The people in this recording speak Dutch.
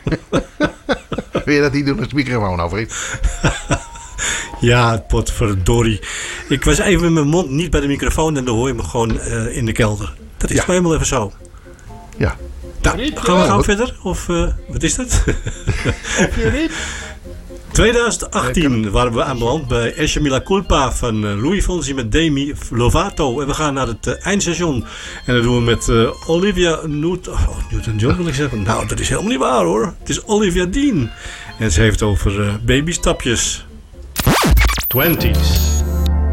Wil je dat niet doen als de microfoon over is? Ja, potverdorie. Ik was even met mijn mond niet bij de microfoon en dan hoor je me gewoon in de kelder. Dat is gewoon helemaal even zo. Ja. Nou, gaan we verder? Of wat is dat? 2018 waren we aanbeland bij Esce Mila Culpa van Louis Fonsi met Demi Lovato. En we gaan naar het eindstation. En dat doen we met Olivia Newton-John wil ik zeggen. Nou, dat is helemaal niet waar hoor. Het is Olivia Dean. En ze heeft over babystapjes. 20s.